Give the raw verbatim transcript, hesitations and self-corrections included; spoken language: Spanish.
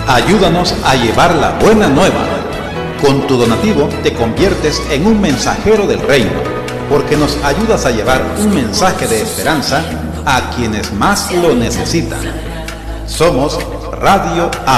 Ayúdanos a llevar la buena nueva. Con tu donativo te conviertes en un mensajero del reino, porque nos ayudas a llevar un mensaje de esperanza a quienes más lo necesitan. Somos Radio A